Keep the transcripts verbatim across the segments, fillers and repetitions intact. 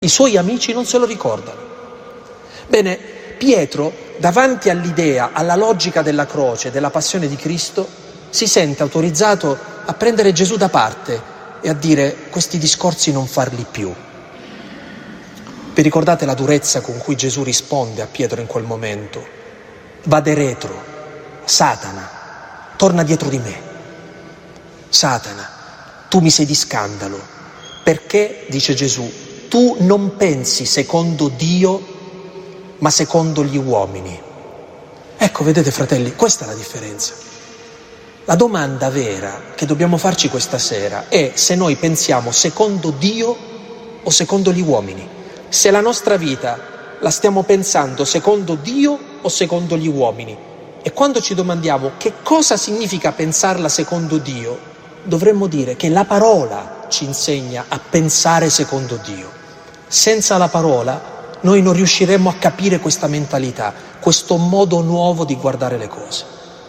I suoi amici non se lo ricordano. Bene, Pietro, davanti all'idea, alla logica della croce, della passione di Cristo, si sente autorizzato a prendere Gesù da parte e a dire: questi discorsi non farli più. Vi ricordate la durezza con cui Gesù risponde a Pietro in quel momento? Vade retro, Satana, torna dietro di me. Satana, tu mi sei di scandalo, perché, dice Gesù, tu non pensi secondo Dio, ma secondo gli uomini. Ecco, vedete fratelli, questa è la differenza. La domanda vera che dobbiamo farci questa sera è se noi pensiamo secondo Dio o secondo gli uomini. Se la nostra vita la stiamo pensando secondo Dio o secondo gli uomini. E quando ci domandiamo che cosa significa pensarla secondo Dio, dovremmo dire che la parola ci insegna a pensare secondo Dio. Senza la parola noi non riusciremo a capire questa mentalità, questo modo nuovo di guardare le cose.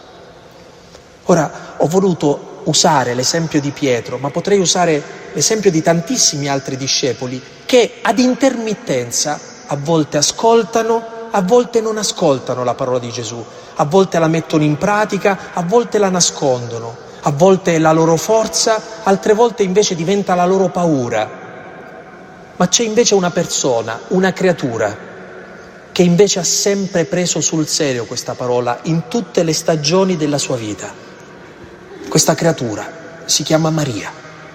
Ora, ho voluto usare l'esempio di Pietro, ma potrei usare l'esempio di tantissimi altri discepoli che ad intermittenza a volte ascoltano, a volte non ascoltano la parola di Gesù, a volte la mettono in pratica, a volte la nascondono, a volte è la loro forza, altre volte invece diventa la loro paura. Ma c'è invece una persona, una creatura, che invece ha sempre preso sul serio questa parola in tutte le stagioni della sua vita. Questa creatura si chiama Maria.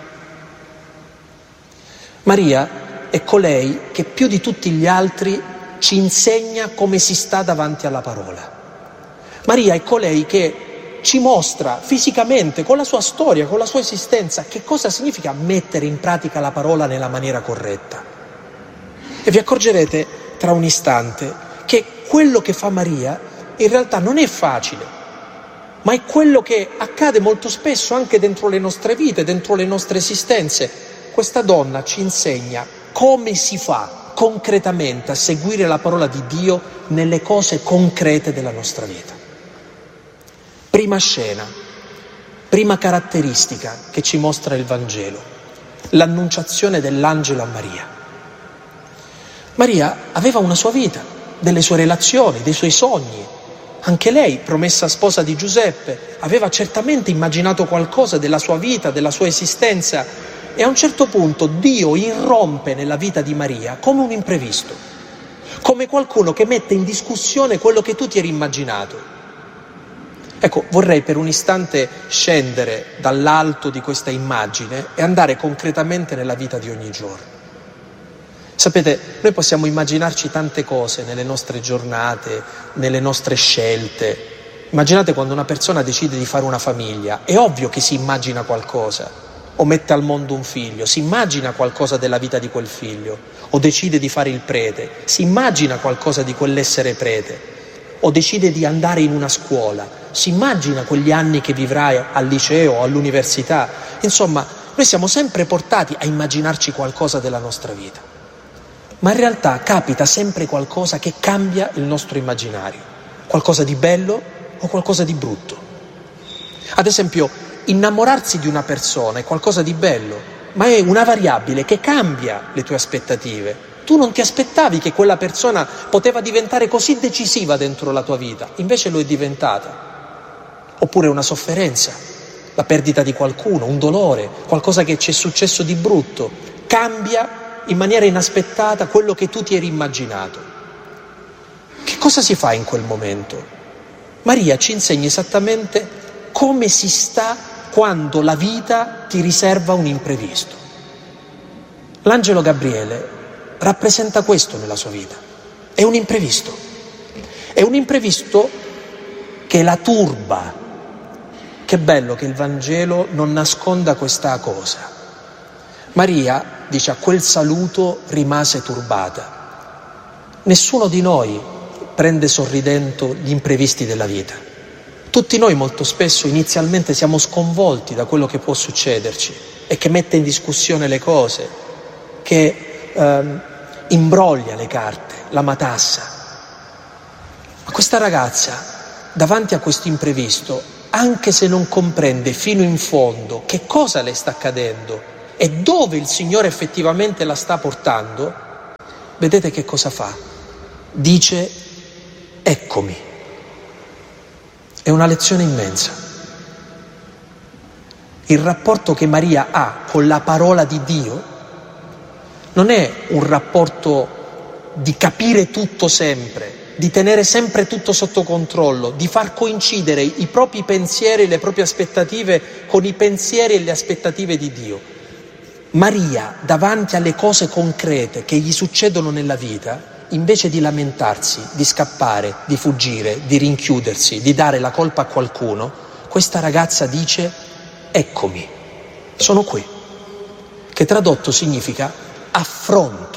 Maria è colei che più di tutti gli altri ci insegna come si sta davanti alla parola. Maria è colei che ci mostra fisicamente, con la sua storia, con la sua esistenza, che cosa significa mettere in pratica la parola nella maniera corretta. E vi accorgerete tra un istante che quello che fa Maria in realtà non è facile, ma è quello che accade molto spesso anche dentro le nostre vite, dentro le nostre esistenze. Questa donna ci insegna come si fa concretamente a seguire la parola di Dio nelle cose concrete della nostra vita. Prima scena, prima caratteristica che ci mostra il Vangelo, l'annunciazione dell'angelo a Maria. Maria aveva una sua vita, delle sue relazioni, dei suoi sogni. Anche lei, promessa sposa di Giuseppe, aveva certamente immaginato qualcosa della sua vita, della sua esistenza, e a un certo punto Dio irrompe nella vita di Maria come un imprevisto, come qualcuno che mette in discussione quello che tu ti eri immaginato. Ecco, vorrei per un istante scendere dall'alto di questa immagine e andare concretamente nella vita di ogni giorno. Sapete, noi possiamo immaginarci tante cose nelle nostre giornate, nelle nostre scelte. Immaginate quando una persona decide di fare una famiglia, è ovvio che si immagina qualcosa, o mette al mondo un figlio, si immagina qualcosa della vita di quel figlio, o decide di fare il prete, si immagina qualcosa di quell'essere prete, o decide di andare in una scuola, si immagina quegli anni che vivrà al liceo o all'università. Insomma, noi siamo sempre portati a immaginarci qualcosa della nostra vita. Ma in realtà capita sempre qualcosa che cambia il nostro immaginario, qualcosa di bello o qualcosa di brutto. Ad esempio, innamorarsi di una persona è qualcosa di bello, ma è una variabile che cambia le tue aspettative. Tu non ti aspettavi che quella persona poteva diventare così decisiva dentro la tua vita, invece lo è diventata. Oppure una sofferenza, la perdita di qualcuno, un dolore, qualcosa che ci è successo di brutto, cambia in maniera inaspettata quello che tu ti eri immaginato. Che cosa si fa in quel momento? Maria ci insegna esattamente come si sta quando la vita ti riserva un imprevisto. L'angelo Gabriele rappresenta questo nella sua vita. È un imprevisto. È un imprevisto che la turba. Che bello che il Vangelo non nasconda questa cosa. Maria, dice, a quel saluto rimase turbata. Nessuno di noi prende sorridendo gli imprevisti della vita. Tutti noi molto spesso inizialmente siamo sconvolti da quello che può succederci e che mette in discussione le cose, che ehm, imbroglia le carte, la matassa. Ma questa ragazza, davanti a questo imprevisto, anche se non comprende fino in fondo che cosa le sta accadendo e dove il Signore effettivamente la sta portando, vedete che cosa fa? Dice: eccomi. È una lezione immensa. Il rapporto che Maria ha con la parola di Dio non è un rapporto di capire tutto sempre, di tenere sempre tutto sotto controllo, di far coincidere i propri pensieri e le proprie aspettative con i pensieri e le aspettative di Dio. Maria, davanti alle cose concrete che gli succedono nella vita, invece di lamentarsi, di scappare, di fuggire, di rinchiudersi, di dare la colpa a qualcuno, questa ragazza dice: eccomi, sono qui, che tradotto significa affronto.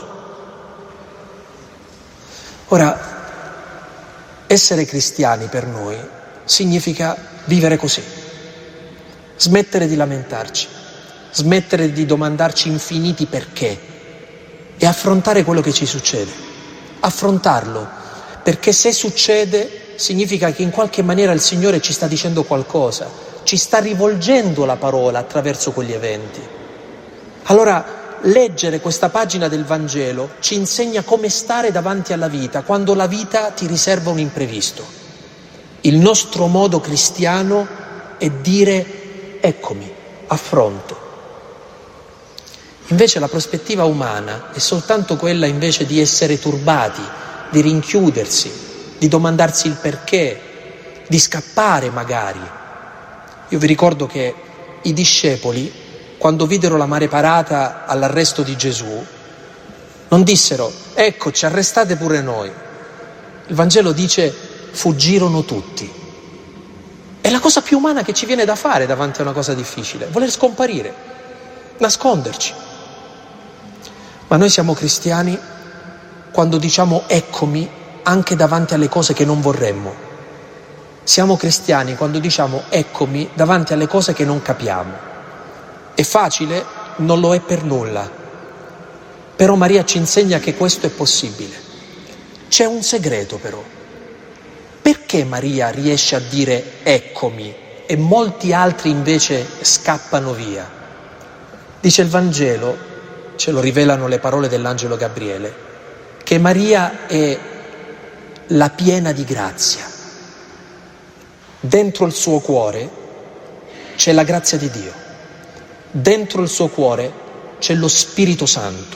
Ora, essere cristiani per noi significa vivere così, smettere di lamentarci, smettere di domandarci infiniti perché e affrontare quello che ci succede, affrontarlo, perché se succede significa che in qualche maniera il Signore ci sta dicendo qualcosa, ci sta rivolgendo la parola attraverso quegli eventi. Allora, leggere questa pagina del Vangelo ci insegna come stare davanti alla vita quando la vita ti riserva un imprevisto. Il nostro modo cristiano è dire: eccomi, affronto. Invece la prospettiva umana è soltanto quella invece di essere turbati, di rinchiudersi, di domandarsi il perché, di scappare magari. Io vi ricordo che i discepoli, quando videro la mare parata all'arresto di Gesù, non dissero: eccoci, arrestate pure noi. Il Vangelo dice: fuggirono tutti. È la cosa più umana che ci viene da fare davanti a una cosa difficile, voler scomparire, nasconderci. Ma noi siamo cristiani quando diciamo eccomi anche davanti alle cose che non vorremmo. Siamo cristiani quando diciamo eccomi davanti alle cose che non capiamo. È facile? Non lo è per nulla. Però Maria ci insegna che questo è possibile. C'è un segreto però. Perché Maria riesce a dire eccomi e molti altri invece scappano via? Dice il Vangelo, ce lo rivelano le parole dell'angelo Gabriele, che Maria è la piena di grazia. Dentro il suo cuore c'è la grazia di Dio. Dentro il suo cuore c'è lo Spirito Santo.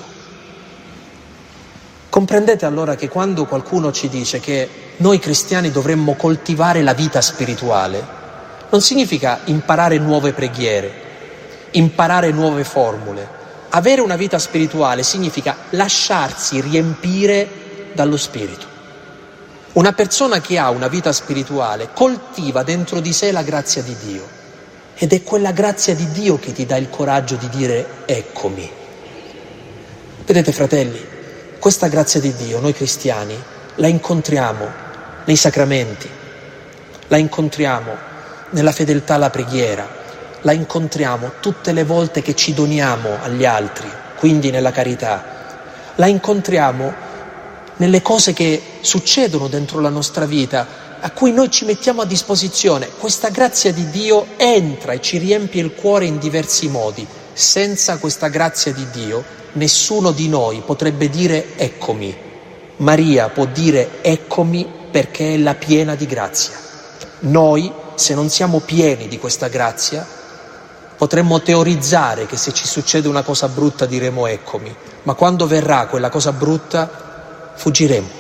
Comprendete allora che quando qualcuno ci dice che noi cristiani dovremmo coltivare la vita spirituale, non significa imparare nuove preghiere, imparare nuove formule. Avere una vita spirituale significa lasciarsi riempire dallo Spirito. Una persona che ha una vita spirituale coltiva dentro di sé la grazia di Dio. Ed è quella grazia di Dio che ti dà il coraggio di dire eccomi. Vedete, fratelli, questa grazia di Dio noi cristiani la incontriamo nei sacramenti, la incontriamo nella fedeltà alla preghiera, la incontriamo tutte le volte che ci doniamo agli altri, quindi nella carità, la incontriamo nelle cose che succedono dentro la nostra vita, a cui noi ci mettiamo a disposizione. Questa grazia di Dio entra e ci riempie il cuore in diversi modi. Senza questa grazia di Dio nessuno di noi potrebbe dire eccomi. Maria può dire eccomi perché è la piena di grazia. Noi, se non siamo pieni di questa grazia, potremmo teorizzare che se ci succede una cosa brutta diremo eccomi, ma quando verrà quella cosa brutta fuggiremo.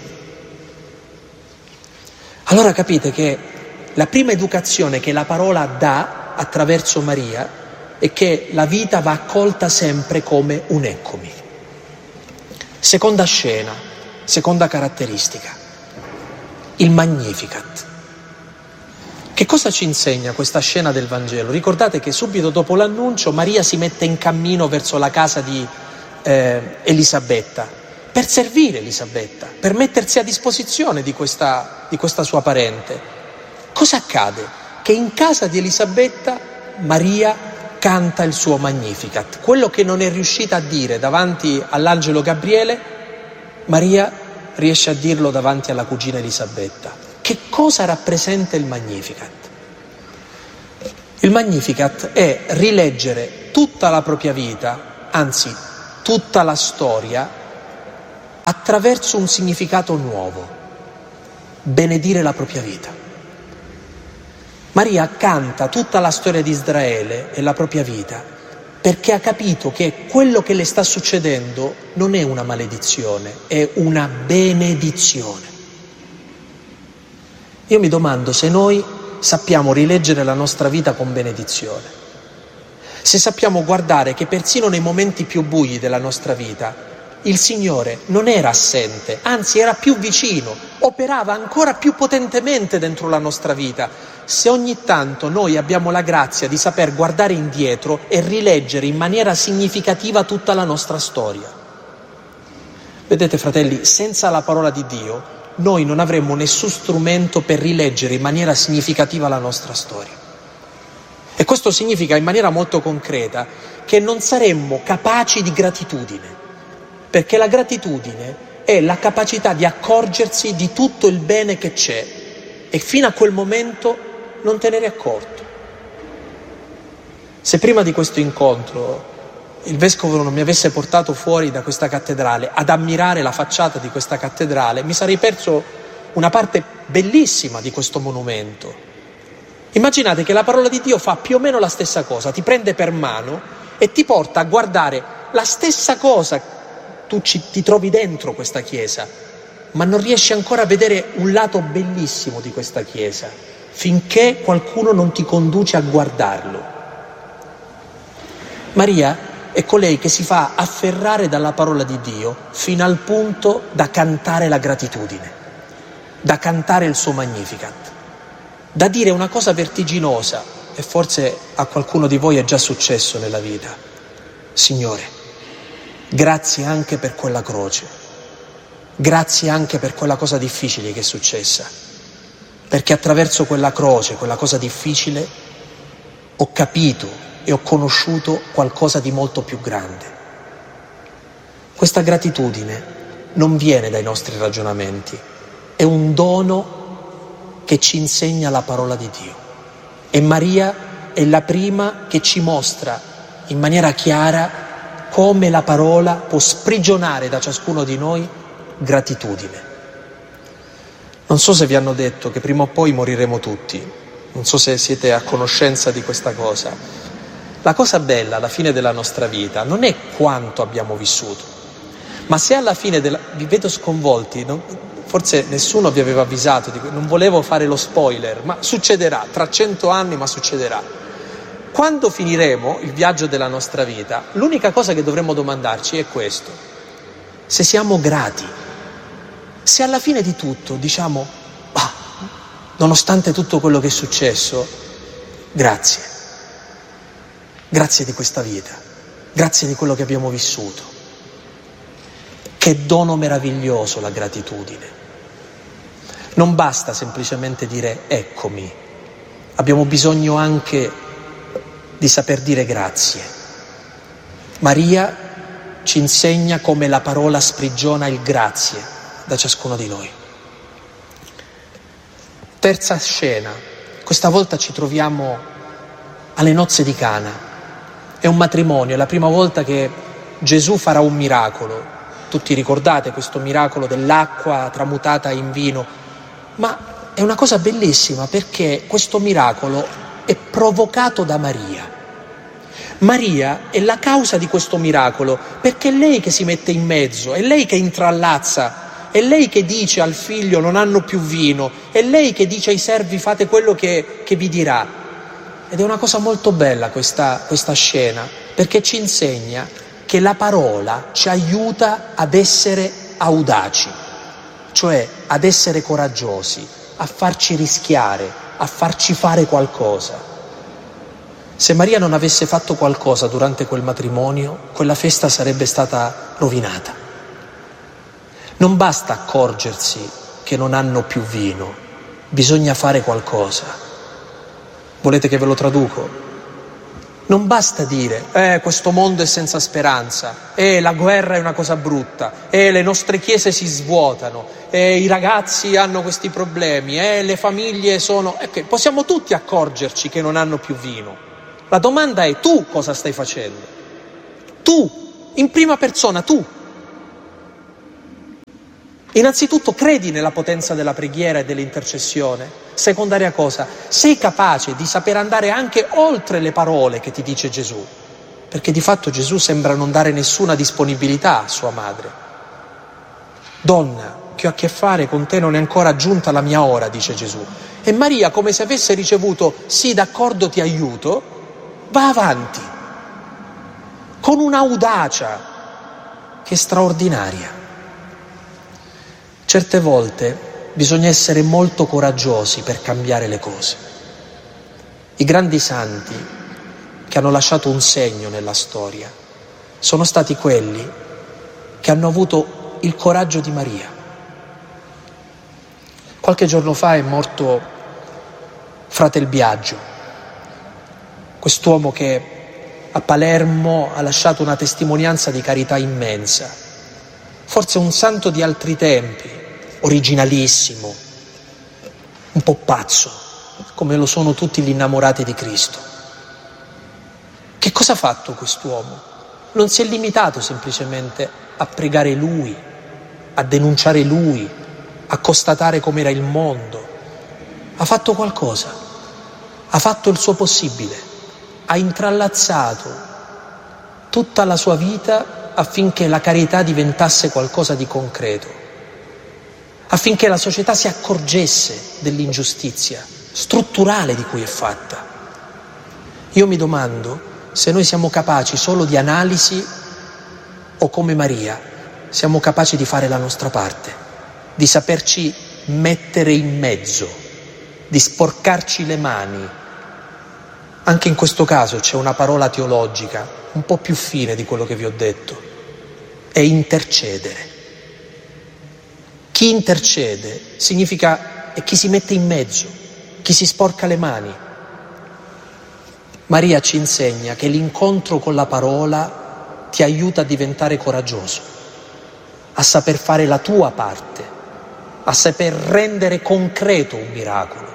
Allora capite che la prima educazione che la parola dà attraverso Maria è che la vita va accolta sempre come un eccomi. Seconda scena, seconda caratteristica, il Magnificat. Che cosa ci insegna questa scena del Vangelo? Ricordate che subito dopo l'annuncio Maria si mette in cammino verso la casa di eh, Elisabetta, per servire Elisabetta, per mettersi a disposizione di questa, di questa sua parente. Cosa accade? Che in casa di Elisabetta Maria canta il suo Magnificat. Quello che non è riuscita a dire davanti all'angelo Gabriele, Maria riesce a dirlo davanti alla cugina Elisabetta. Che cosa rappresenta il Magnificat? Il Magnificat è rileggere tutta la propria vita, anzi tutta la storia, attraverso un significato nuovo: benedire la propria vita. Maria canta tutta la storia di Israele e la propria vita perché ha capito che quello che le sta succedendo non è una maledizione, è una benedizione. Io mi domando se noi sappiamo rileggere la nostra vita con benedizione, se sappiamo guardare che persino nei momenti più bui della nostra vita il Signore non era assente, anzi era più vicino, operava ancora più potentemente dentro la nostra vita, se ogni tanto noi abbiamo la grazia di saper guardare indietro e rileggere in maniera significativa tutta la nostra storia. Vedete, fratelli, senza la parola di Dio noi non avremmo nessun strumento per rileggere in maniera significativa la nostra storia. E questo significa in maniera molto concreta che non saremmo capaci di gratitudine, perché la gratitudine è la capacità di accorgersi di tutto il bene che c'è e fino a quel momento non te ne eri accorto. Se prima di questo incontro il vescovo non mi avesse portato fuori da questa cattedrale ad ammirare la facciata di questa cattedrale, mi sarei perso una parte bellissima di questo monumento. Immaginate che la parola di Dio fa più o meno la stessa cosa, ti prende per mano e ti porta a guardare la stessa cosa. Tu ci, ti trovi dentro questa chiesa, ma non riesci ancora a vedere un lato bellissimo di questa chiesa, finché qualcuno non ti conduce a guardarlo. Maria è colei che si fa afferrare dalla parola di Dio fino al punto da cantare la gratitudine, da cantare il suo Magnificat, da dire una cosa vertiginosa, e forse a qualcuno di voi è già successo nella vita: Signore, grazie anche per quella croce, grazie anche per quella cosa difficile che è successa, perché attraverso quella croce, quella cosa difficile, ho capito e ho conosciuto qualcosa di molto più grande. Questa gratitudine non viene dai nostri ragionamenti, è un dono che ci insegna la parola di Dio. E Maria è la prima che ci mostra in maniera chiara come la parola può sprigionare da ciascuno di noi gratitudine. Non so se vi hanno detto che prima o poi moriremo tutti, non so se siete a conoscenza di questa cosa. La cosa bella alla fine della nostra vita non è quanto abbiamo vissuto, ma se alla fine della... vi vedo sconvolti, non... forse nessuno vi aveva avvisato, non volevo fare lo spoiler, ma succederà, tra cento anni, ma succederà. Quando finiremo il viaggio della nostra vita, l'unica cosa che dovremmo domandarci è questo: se siamo grati, se alla fine di tutto diciamo, ah, nonostante tutto quello che è successo, grazie, grazie di questa vita, grazie di quello che abbiamo vissuto. Che dono meraviglioso la gratitudine. Non basta semplicemente dire eccomi, abbiamo bisogno anche di saper dire grazie. Maria ci insegna come la parola sprigiona il grazie da ciascuno di noi. Terza scena, questa volta ci troviamo alle nozze di Cana. È un matrimonio, è la prima volta che Gesù farà un miracolo. Tutti ricordate questo miracolo dell'acqua tramutata in vino, ma è una cosa bellissima perché questo miracolo è provocato da Maria. Maria è la causa di questo miracolo perché è lei che si mette in mezzo, è lei che intrallazza, è lei che dice al figlio non hanno più vino, è lei che dice ai servi fate quello che, che vi dirà. Ed è una cosa molto bella questa, questa scena, perché ci insegna che la parola ci aiuta ad essere audaci, cioè ad essere coraggiosi, a farci rischiare, a farci fare qualcosa. Se Maria non avesse fatto qualcosa durante quel matrimonio, quella festa sarebbe stata rovinata. Non basta accorgersi che non hanno più vino, bisogna fare qualcosa. Volete che ve lo traduco? Non basta dire, eh, questo mondo è senza speranza, eh, la guerra è una cosa brutta, eh, le nostre chiese si svuotano, eh, i ragazzi hanno questi problemi, eh, le famiglie sono... Ecco, possiamo tutti accorgerci che non hanno più vino. La domanda è: tu cosa stai facendo? Tu, in prima persona, tu. Innanzitutto credi nella potenza della preghiera e dell'intercessione. Secondaria cosa, sei capace di saper andare anche oltre le parole che ti dice Gesù, perché di fatto Gesù sembra non dare nessuna disponibilità a sua madre. Donna, che ho a che fare con te, non è ancora giunta la mia ora, dice Gesù. E Maria, come se avesse ricevuto, sì, d'accordo, ti aiuto, va avanti, con un'audacia che è straordinaria. Certe volte bisogna essere molto coraggiosi per cambiare le cose. I grandi santi che hanno lasciato un segno nella storia sono stati quelli che hanno avuto il coraggio di Maria. Qualche giorno fa è morto Fratel Biagio, quest'uomo che a Palermo ha lasciato una testimonianza di carità immensa, forse un santo di altri tempi, originalissimo, un po' pazzo, come lo sono tutti gli innamorati di Cristo. Che cosa ha fatto quest'uomo? Non si è limitato semplicemente a pregare Lui, a denunciare Lui, a constatare com'era il mondo. Ha fatto qualcosa, ha fatto il suo possibile, ha intrallazzato tutta la sua vita affinché la carità diventasse qualcosa di concreto, affinché la società si accorgesse dell'ingiustizia strutturale di cui è fatta. Io mi domando se noi siamo capaci solo di analisi o, come Maria, siamo capaci di fare la nostra parte, di saperci mettere in mezzo, di sporcarci le mani. Anche in questo caso c'è una parola teologica un po' più fine di quello che vi ho detto: è intercedere. Chi intercede significa è chi si mette in mezzo, chi si sporca le mani. Maria ci insegna che l'incontro con la parola ti aiuta a diventare coraggioso, a saper fare la tua parte, a saper rendere concreto un miracolo.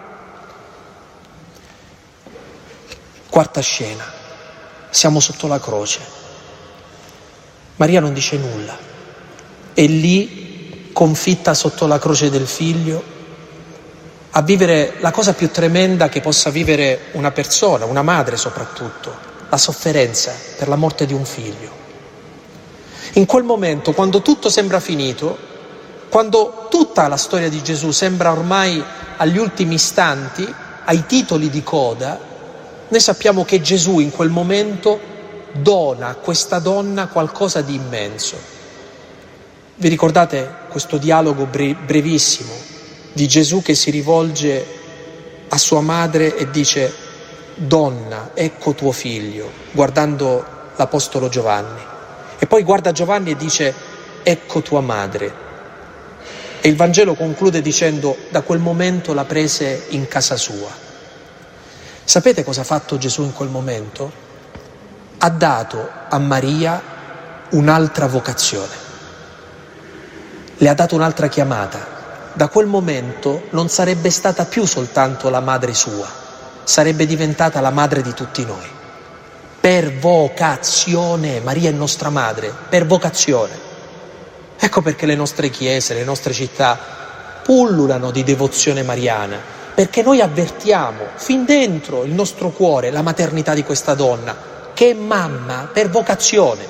Quarta scena, siamo sotto la croce. Maria non dice nulla, è lì confitta sotto la croce del figlio, a vivere la cosa più tremenda che possa vivere una persona, una madre soprattutto, la sofferenza per la morte di un figlio. In quel momento, quando tutto sembra finito, quando tutta la storia di Gesù sembra ormai agli ultimi istanti, ai titoli di coda, noi sappiamo che Gesù in quel momento dona a questa donna qualcosa di immenso. Vi ricordate questo dialogo bre- brevissimo di Gesù che si rivolge a sua madre e dice: donna, ecco tuo figlio, guardando l'apostolo Giovanni, e poi guarda Giovanni e dice: ecco tua madre. E il Vangelo conclude dicendo: da quel momento la prese in casa sua. Sapete cosa ha fatto Gesù in quel momento? Ha dato a Maria un'altra vocazione, le ha dato un'altra chiamata. Da quel momento non sarebbe stata più soltanto la madre sua, sarebbe diventata la madre di tutti noi. Per vocazione, Maria è nostra madre, per vocazione. Ecco perché le nostre chiese, le nostre città pullulano di devozione mariana, perché noi avvertiamo fin dentro il nostro cuore la maternità di questa donna, che è mamma per vocazione.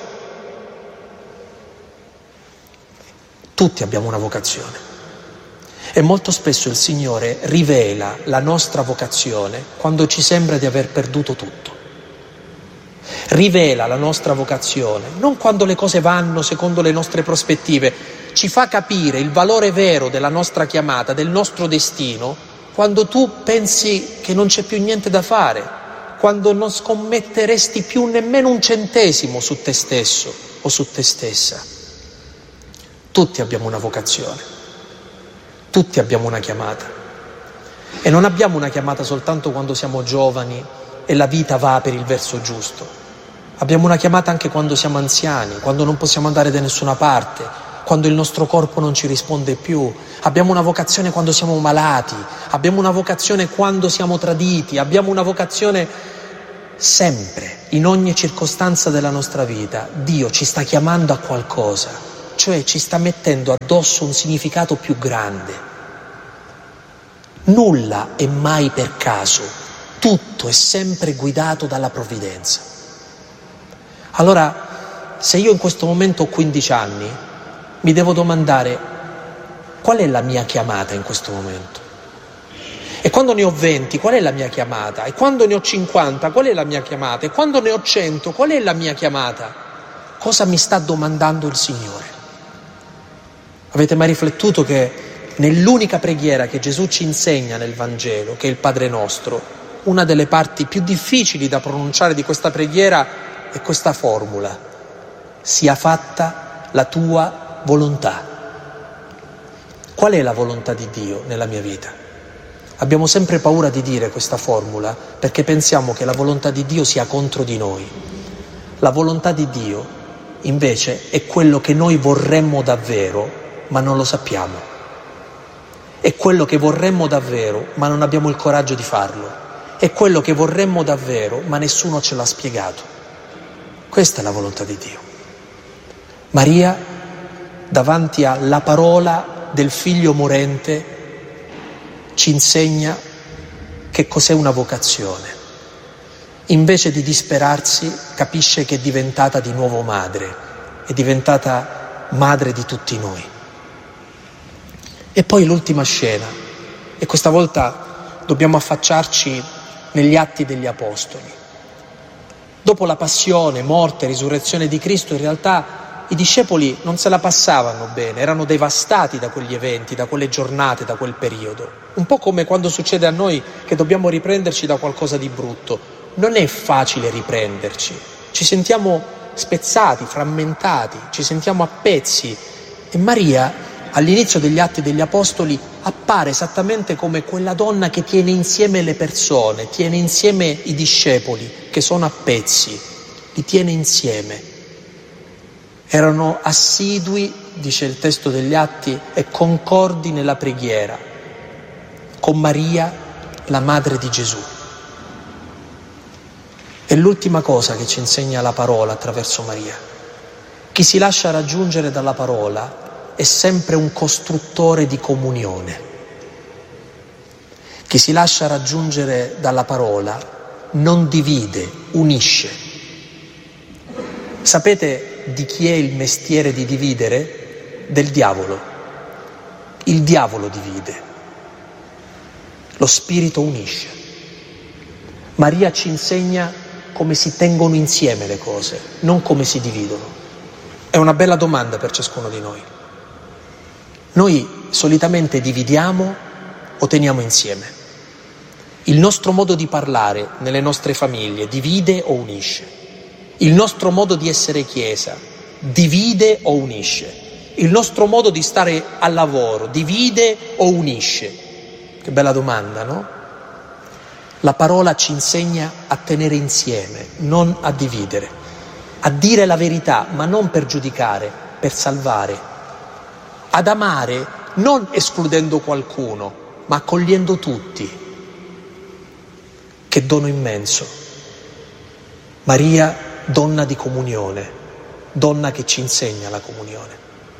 Tutti abbiamo una vocazione. E molto spesso il Signore rivela la nostra vocazione quando ci sembra di aver perduto tutto. Rivela la nostra vocazione non quando le cose vanno secondo le nostre prospettive, ci fa capire il valore vero della nostra chiamata, del nostro destino, quando tu pensi che non c'è più niente da fare, quando non scommetteresti più nemmeno un centesimo su te stesso o su te stessa. Tutti abbiamo una vocazione. Tutti abbiamo una chiamata, e non abbiamo una chiamata soltanto quando siamo giovani e la vita va per il verso giusto. Abbiamo una chiamata anche quando siamo anziani, quando non possiamo andare da nessuna parte, quando il nostro corpo non ci risponde più. Abbiamo una vocazione quando siamo malati, abbiamo una vocazione quando siamo traditi, abbiamo una vocazione sempre, in ogni circostanza della nostra vita. Dio ci sta chiamando a qualcosa. cioè ci sta mettendo addosso un significato più grande. Nulla è mai per caso, tutto è sempre guidato dalla provvidenza. Allora, se io in questo momento ho quindici anni, mi devo domandare qual è la mia chiamata in questo momento? E quando ne ho venti, qual è la mia chiamata? E quando ne ho cinquanta, qual è la mia chiamata? E quando ne ho cento, qual è la mia chiamata? Cosa mi sta domandando il Signore? Avete mai riflettuto che nell'unica preghiera che Gesù ci insegna nel Vangelo, che è il Padre Nostro, una delle parti più difficili da pronunciare di questa preghiera è questa formula: sia fatta la tua volontà. Qual è la volontà di Dio nella mia vita? Abbiamo sempre paura di dire questa formula perché pensiamo che la volontà di Dio sia contro di noi. La volontà di Dio invece è quello che noi vorremmo davvero, ma non lo sappiamo. È quello che vorremmo davvero, ma non abbiamo il coraggio di farlo. È quello che vorremmo davvero, ma nessuno ce l'ha spiegato. Questa è la volontà di Dio. Maria, davanti alla parola del figlio morente, ci insegna che cos'è una vocazione. Invece di disperarsi, capisce che è diventata di nuovo madre, è diventata madre di tutti noi. E poi l'ultima scena, e questa volta dobbiamo affacciarci negli Atti degli Apostoli. Dopo la passione, morte e risurrezione di Cristo, in realtà i discepoli non se la passavano bene, erano devastati da quegli eventi, da quelle giornate, da quel periodo. Un po' come quando succede a noi che dobbiamo riprenderci da qualcosa di brutto. Non è facile riprenderci, ci sentiamo spezzati, frammentati, ci sentiamo a pezzi. E Maria, all'inizio degli Atti degli Apostoli, appare esattamente come quella donna che tiene insieme le persone, tiene insieme i discepoli che sono a pezzi, li tiene insieme. Erano assidui, dice il testo degli Atti, e concordi nella preghiera, con Maria, la madre di Gesù. È l'ultima cosa che ci insegna la parola attraverso Maria. Chi si lascia raggiungere dalla parola è sempre un costruttore di comunione. Chi si lascia raggiungere dalla parola non divide, unisce. Sapete di chi è il mestiere di dividere? Del diavolo. Il diavolo divide. Lo Spirito unisce. Maria ci insegna come si tengono insieme le cose, non come si dividono. È una bella domanda per ciascuno di noi. Noi solitamente dividiamo o teniamo insieme? Il nostro modo di parlare nelle nostre famiglie divide o unisce? Il nostro modo di essere chiesa divide o unisce? Il nostro modo di stare al lavoro divide o unisce? Che bella domanda, no? La parola ci insegna a tenere insieme, non a dividere, a dire la verità, ma non per giudicare, per salvare, ad amare non escludendo qualcuno, ma accogliendo tutti. Che dono immenso. Maria, donna di comunione, donna che ci insegna la comunione.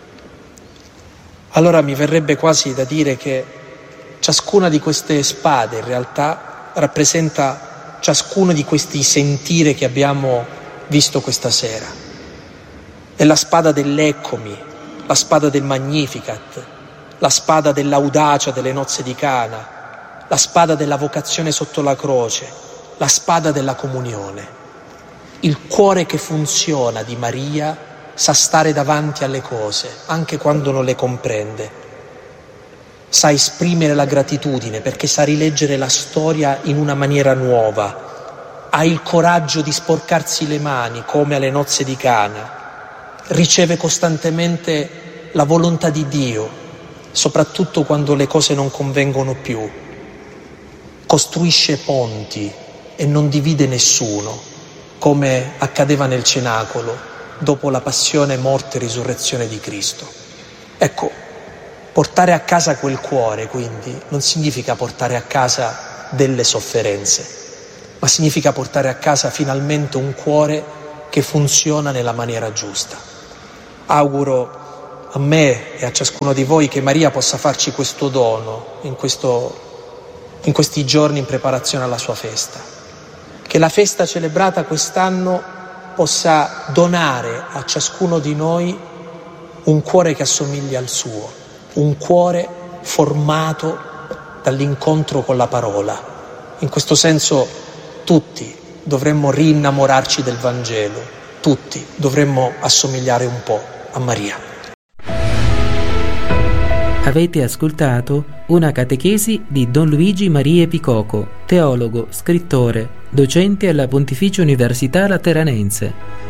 Allora mi verrebbe quasi da dire che ciascuna di queste spade in realtà rappresenta ciascuno di questi sentire che abbiamo visto questa sera. È la spada dell'eccomi, la spada del Magnificat, la spada dell'audacia delle nozze di Cana, la spada della vocazione sotto la croce, la spada della comunione. Il cuore che funziona di Maria sa stare davanti alle cose, anche quando non le comprende. Sa esprimere la gratitudine perché sa rileggere la storia in una maniera nuova. Ha il coraggio di sporcarsi le mani come alle nozze di Cana. Riceve costantemente la volontà di Dio, soprattutto quando le cose non convengono più. Costruisce ponti e non divide nessuno, come accadeva nel cenacolo dopo la passione, morte e risurrezione di Cristo. Ecco, portare a casa quel cuore, quindi, non significa portare a casa delle sofferenze, ma significa portare a casa finalmente un cuore che funziona nella maniera giusta. Auguro a me e a ciascuno di voi che Maria possa farci questo dono in, questo, in questi giorni in preparazione alla sua festa. Che la festa celebrata quest'anno possa donare a ciascuno di noi un cuore che assomiglia al suo, un cuore formato dall'incontro con la parola. In questo senso tutti dovremmo rinnamorarci del Vangelo, tutti dovremmo assomigliare un po' a Maria. Avete ascoltato una catechesi di Don Luigi Maria Picoco, teologo, scrittore, docente alla Pontificia Università Lateranense.